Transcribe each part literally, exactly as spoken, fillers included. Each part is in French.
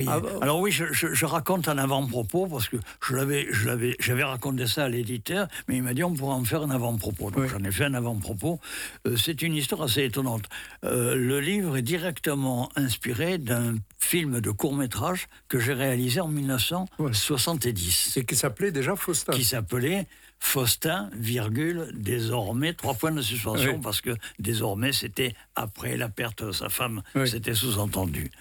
Ah, bah, Alors oui, je, je, je raconte un avant-propos parce que je l'avais, je l'avais, j'avais raconté ça à l'éditeur, mais il m'a dit on pourra en faire un avant-propos. Donc oui. j'en ai fait un avant-propos. Euh, c'est une histoire assez étonnante. Euh, le livre est directement inspiré d'un film de court-métrage que j'ai réalisé en mille neuf cent soixante-dix. Et qui s'appelait déjà Faustin. Qui s'appelait Faustin, virgule, désormais, trois points de suspension, oui. parce que désormais, c'était après la perte de sa femme, oui. c'était sous-entendu.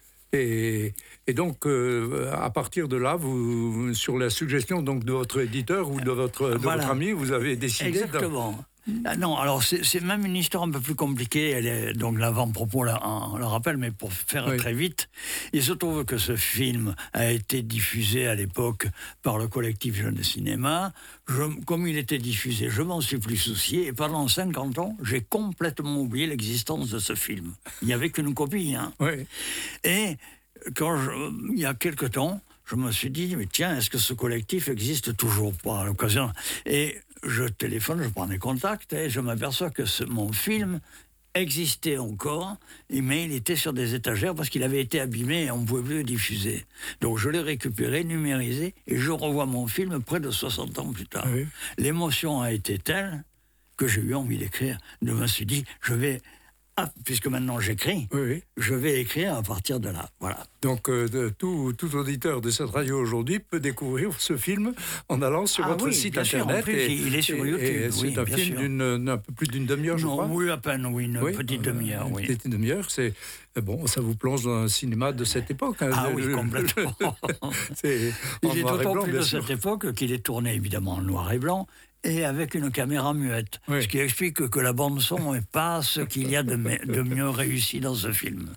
Et, et donc, euh, à partir de là, vous, sur la suggestion donc, de votre éditeur ou de votre, de voilà. votre ami, vous avez décidé... Exactement. Ah non, alors c'est, c'est même une histoire un peu plus compliquée. Elle est, donc l'avant-propos, là, on le rappelle, mais pour faire oui. très vite, il se trouve que ce film a été diffusé à l'époque par le collectif Jeunes Cinéma. Je, comme il était diffusé, je m'en suis plus soucié, et pendant cinquante ans, j'ai complètement oublié l'existence de ce film. Il n'y avait qu'une copie. Hein. Oui. Et quand je, il y a quelque temps, je me suis dit, mais tiens, est-ce que ce collectif existe toujours pas à l'occasion ? Et je téléphone, je prends des contacts et je m'aperçois que ce, mon film existait encore, mais il était sur des étagères parce qu'il avait été abîmé et on ne pouvait plus le diffuser. Donc je l'ai récupéré, numérisé, et je revois mon film près de soixante ans plus tard. Oui. L'émotion a été telle que j'ai eu envie d'écrire. Je me suis dit, je vais... Ah, puisque maintenant j'écris, oui, oui. je vais écrire à partir de là. Voilà. Donc, euh, de, tout, tout auditeur de cette radio aujourd'hui peut découvrir ce film en allant sur ah, votre oui, site internet. Sûr, en plus, et, il est sur YouTube. Et, et c'est oui, un film d'une, d'un peu plus d'une demi-heure, je non, crois. Oui, à peine, oui, une oui, petite demi-heure. Une oui. petite demi-heure, c'est bon, ça vous plonge dans un cinéma de cette époque. Hein, ah oui, complètement. c'est il est d'autant blanc, plus de sûr. cette époque qu'il est tourné évidemment en noir et blanc. Et avec une caméra muette. Oui. Ce qui explique que, que la bande-son n'est pas ce qu'il y a de, me, de mieux réussi dans ce film.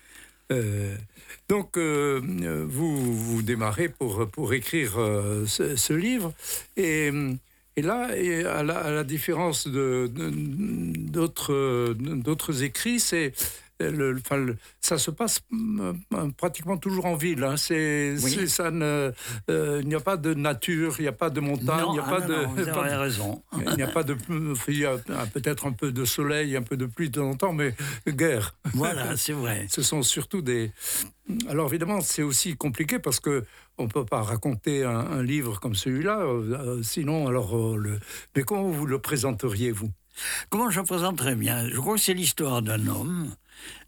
Euh, donc, euh, vous, vous démarrez pour, pour écrire euh, ce, ce livre. Et, et là, et à, la, à la différence de, de, d'autres, d'autres écrits, c'est... Le, enfin, le, ça se passe euh, pratiquement toujours en ville. Hein. C'est, oui. c'est, ça ne, euh, il n'y a pas de nature, il n'y a pas de montagne, non, il n'y a ah pas non, de. Non, vous avez de, raison. Il n'y a pas de. Il y a peut-être un peu de soleil, un peu de pluie de temps en temps, mais guerre. Voilà, c'est vrai. Ce sont surtout des. Alors évidemment, c'est aussi compliqué parce que on peut pas raconter un, un livre comme celui-là. Euh, sinon, alors euh, le. Mais comment vous le présenteriez, vous ? Comment je le présenterais bien ? Je crois que c'est l'histoire d'un homme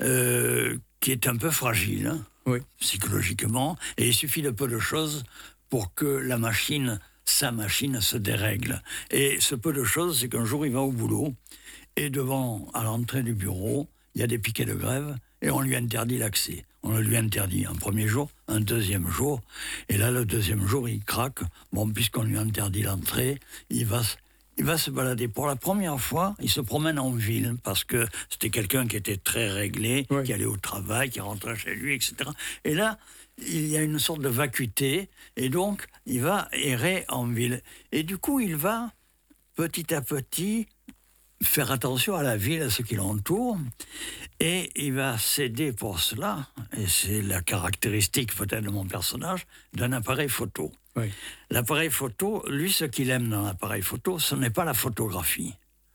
euh, qui est un peu fragile, hein, oui. psychologiquement, et il suffit de peu de choses pour que la machine, sa machine, se dérègle. Et ce peu de choses, c'est qu'un jour, il va au boulot, et devant, à l'entrée du bureau, il y a des piquets de grève, et on lui interdit l'accès. On le lui interdit un premier jour, un deuxième jour, et là, le deuxième jour, il craque. Bon, puisqu'on lui interdit l'entrée, il va... Il va se balader. Pour la première fois, il se promène en ville parce que c'était quelqu'un qui était très réglé, oui. qui allait au travail, qui rentrait chez lui, et cetera. Et là, il y a une sorte de vacuité et donc il va errer en ville. Et du coup, il va petit à petit faire attention à la ville, à ce qui l'entoure, et il va céder pour cela, et c'est la caractéristique peut-être de mon personnage, d'un appareil photo. Oui. L'appareil photo, lui, ce qu'il aime dans l'appareil photo, ce n'est pas la photographie,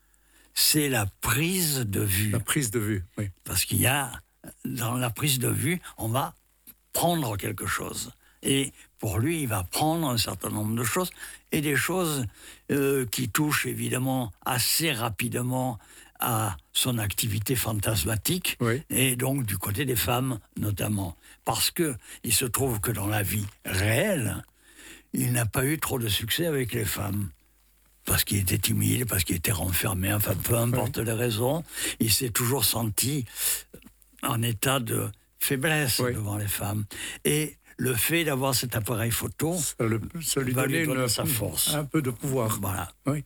c'est la prise de vue. La prise de vue, oui. Parce qu'il y a, dans la prise de vue, on va prendre quelque chose. Et pour lui, il va prendre un certain nombre de choses, et des choses euh, qui touchent évidemment assez rapidement à son activité fantasmatique, oui. et donc du côté des femmes notamment. Parce qu'il se trouve que dans la vie réelle, il n'a pas eu trop de succès avec les femmes. Parce qu'il était timide, parce qu'il était renfermé, enfin peu importe oui. les raisons, il s'est toujours senti en état de faiblesse oui. devant les femmes. Et le fait d'avoir cet appareil photo ça, le, ça lui va donnait lui donner une, sa force. Un peu de pouvoir. Voilà. Oui.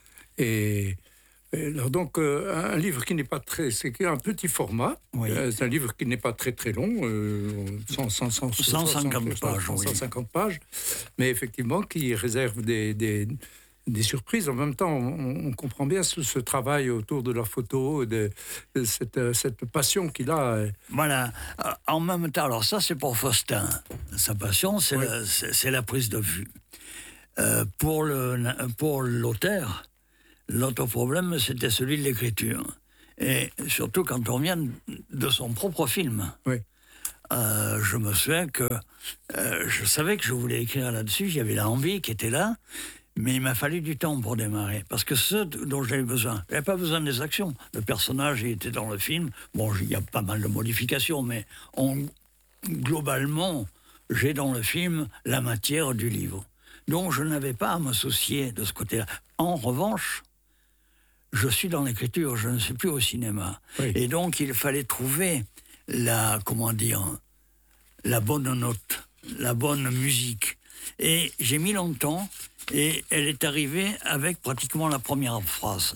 Et, et alors donc, euh, un livre qui n'est pas très... C'est un petit format. Oui. Euh, c'est un livre qui n'est pas très très long. Euh, cent, cent, cent, cent cinquante pages. cent cinquante oui. pages. Mais effectivement, qui réserve des... des des surprises. En même temps, on, on comprend bien ce, ce travail autour de leurs photos, de, de cette, cette passion qu'il a. Voilà. En même temps, alors ça, c'est pour Faustin. Sa passion, c'est, oui. la, c'est, c'est la prise de vue. Euh, pour, le, pour l'auteur, l'autre problème, c'était celui de l'écriture. Et surtout quand on vient de son propre film. Oui. euh, je me souviens que euh, je savais que je voulais écrire là-dessus, j'avais l'envie qui était là, mais il m'a fallu du temps pour démarrer, parce que ce dont j'avais besoin, j'avais pas besoin des actions. Le personnage, il était dans le film, bon, il y a pas mal de modifications, mais on, globalement, j'ai dans le film la matière du livre. Donc je n'avais pas à me soucier de ce côté-là. En revanche, je suis dans l'écriture, je ne suis plus au cinéma. Oui. Et donc il fallait trouver la, comment dire, la bonne note, la bonne musique. Et j'ai mis longtemps, et elle est arrivée avec pratiquement la première phrase.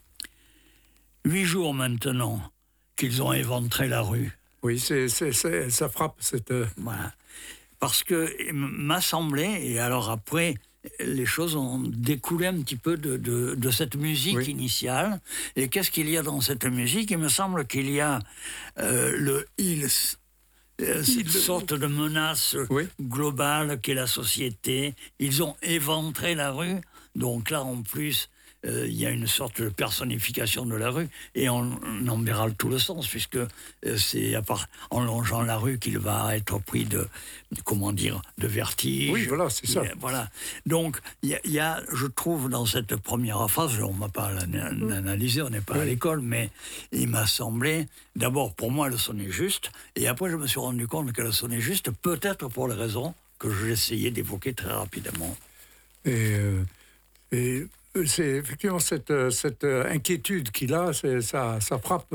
Huit jours maintenant qu'ils ont éventré la rue. Oui, c'est, c'est, c'est, ça frappe cette... Voilà. Parce que m'a semblé, et alors après, les choses ont découlé un petit peu de, de, de cette musique oui. initiale. Et qu'est-ce qu'il y a dans cette musique? Il me semble qu'il y a euh, le « ils », cette sorte de menace oui. globale qu'est la société. Ils ont éventré la rue, donc là en plus... Euh, il y a une sorte de personnification de la rue, et on, on en verra tout le sens, puisque euh, c'est à part, en longeant la rue qu'il va être pris de, de, comment dire, de vertige. Oui, voilà, c'est ça. Et, voilà. Donc, il y, y a, je trouve, dans cette première phrase, on ne m'a pas analysé, on n'est pas oui. à l'école, mais il m'a semblé, d'abord, pour moi, le sonner juste, et après, je me suis rendu compte que le sonner juste, peut-être pour les raisons que j'essayais d'évoquer très rapidement. Et... Euh, et... C'est effectivement cette, cette inquiétude qu'il a, c'est, ça, ça frappe,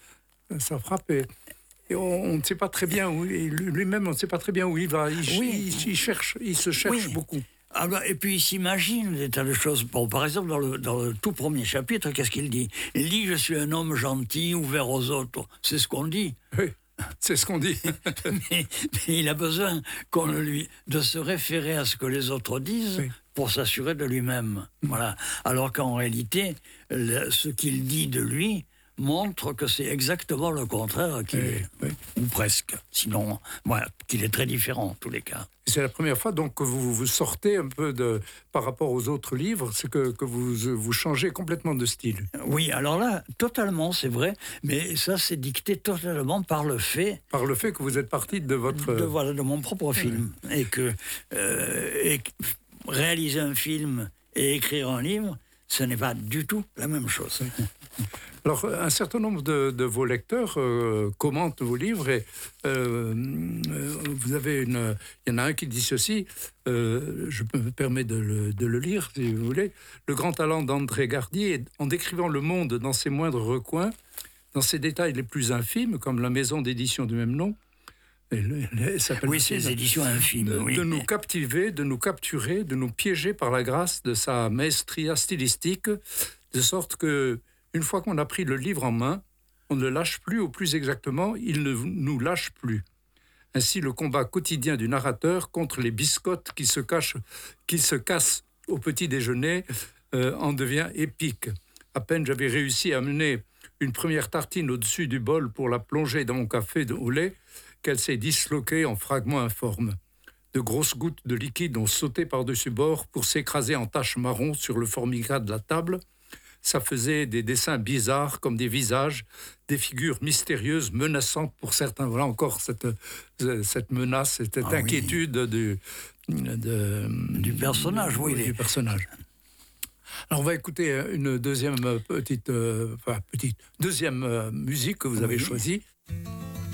ça frappe et, et on ne sait pas très bien où, lui-même on ne sait pas très bien où il va. Il, oui. il, il cherche, il se cherche oui. beaucoup. Ah ben, et puis il s'imagine des tas de choses. Bon, par exemple, dans le, dans le tout premier chapitre, qu'est-ce qu'il dit? Il dit « Je suis un homme gentil, ouvert aux autres ». C'est ce qu'on dit. Oui. C'est ce qu'on dit. mais, mais il a besoin qu'on lui, de se référer à ce que les autres disent oui. pour s'assurer de lui-même. Voilà. Alors qu'en réalité, le, ce qu'il dit de lui montre que c'est exactement le contraire qu'il oui, est, oui. ou presque. Sinon, voilà, qu'il est très différent en tous les cas. C'est la première fois donc que vous vous sortez un peu de, par rapport aux autres livres, c'est que, que vous, vous changez complètement de style. Oui, alors là, totalement, c'est vrai, mais ça c'est dicté totalement par le fait... Par le fait que vous êtes parti de votre... De, voilà, de mon propre film. Oui. Et que euh, et réaliser un film et écrire un livre, ce n'est pas du tout la même chose. Alors, un certain nombre de, de vos lecteurs euh, commentent vos livres et euh, vous avez une... Il y en a un qui dit ceci, euh, je me permets de le, de le lire, si vous voulez. Le grand talent d'André Gardy, en décrivant le monde dans ses moindres recoins, dans ses détails les plus infimes, comme la maison d'édition du même nom, Elle, elle oui, c'est des éditions infimes. De, oui. de nous captiver, de nous capturer, de nous piéger par la grâce de sa maestria stylistique, de sorte que, une fois qu'on a pris le livre en main, on ne le lâche plus, ou plus exactement, il ne nous lâche plus. Ainsi, le combat quotidien du narrateur contre les biscottes qui se, cachent, qui se cassent au petit déjeuner euh, en devient épique. À peine j'avais réussi à mener une première tartine au-dessus du bol pour la plonger dans mon café au lait, qu'elle s'est disloquée en fragments informes. De grosses gouttes de liquide ont sauté par-dessus bord pour s'écraser en taches marron sur le formica de la table. Ça faisait des dessins bizarres comme des visages, des figures mystérieuses, menaçantes pour certains. Voilà encore cette, cette menace, cette ah, inquiétude oui. du, de, du personnage. Oui, du personnage. Alors on va écouter une deuxième petite, euh, enfin, petite deuxième euh, musique que vous avez oui. choisie.